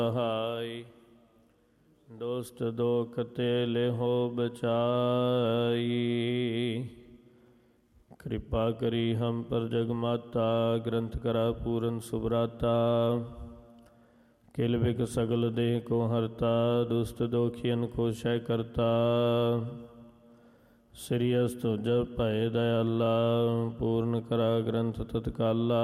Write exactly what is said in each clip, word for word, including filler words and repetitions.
हाय दोस्त दोख ते लेहो बचाई। कृपा करी हम पर जगमाता, ग्रंथ करा पूरन सुभराता। किल बिक सगल देह को हरता, दुष्ट दोखियन को शय करता। श्री अस्तु जप भय दयाला, पूर्ण करा ग्रंथ तत्काला।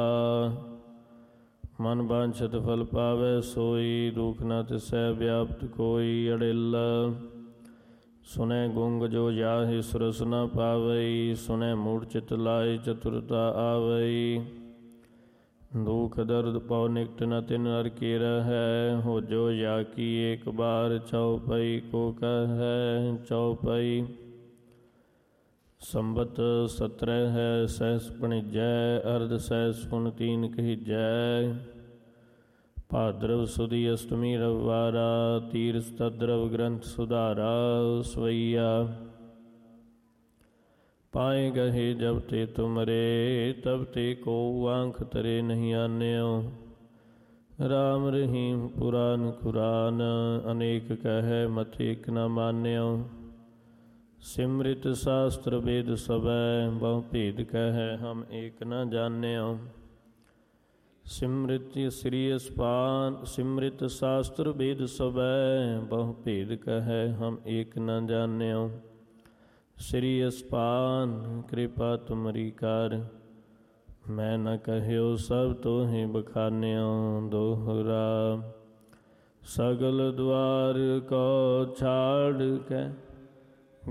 मन बांछत फल पावै सोई, दुख न तिसै व्याप्त कोई। अड़िल सुनै गुंग जो याहि सुरस न पावई, सुनै मूढ़ चित लाए चतुरता आवई। दुख दर्द पौ निकट न तिन नर केरा है, हो जो या की एक बार चौपई को कह है। चौपई संबत सत्रह है सहस भणिजै, अर्ध सहस पुन तीन कहिजै। भाद्रव सुदी अष्टमी रविवारा, तीर्थ तद्रव ग्रंथ सुधारा। सवैया पाए गहे जब ते तुमरे, तब ते को आंख तरे नहीं आन्यो। राम रहीम पुराण कुरान, अनेक कह मत एक न मान्यो। सिमृत शास्त्र वेद सबै, बहु भेद कह हम एक न जान्यो। सिमृत श्री अस्पान सिमृत शास्त्र वेद सबै, बहु भेद कह हम एक न जान्यो। श्री अस्पान कृपा तुमरी कर, मैं न कहयो सब तोहि बखान्यो। दोहरा सगल द्वार को छाड़ के,